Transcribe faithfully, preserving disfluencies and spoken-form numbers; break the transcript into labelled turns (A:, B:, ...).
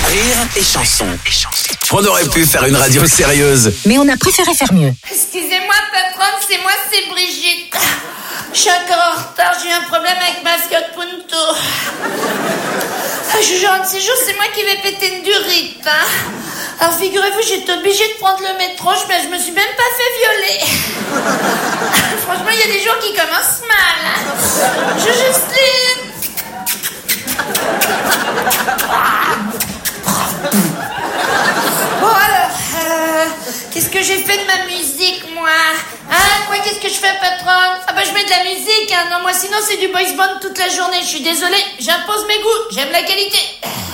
A: Rire et chanson. On aurait pu faire une radio sérieuse,
B: mais on a préféré faire mieux.
C: Excusez-moi, patronne, c'est moi, c'est Brigitte. Je suis encore en retard, j'ai eu un problème avec ma Fiat Punto. Je jure, un de ces jours, c'est moi qui vais péter une durite. Hein. Alors figurez-vous, j'étais obligée de prendre le métro, je, je me suis même pas fait violer. Franchement, il y a des jours qui commencent mal. Hein. Je Justine. Bon alors, euh, qu'est-ce que j'ai fait de ma musique, moi? Hein, quoi, qu'est-ce que je fais, patronne? Ah bah je mets de la musique, hein. Non, moi sinon c'est du boys band toute la journée. Je suis désolée, j'impose mes goûts, j'aime la qualité.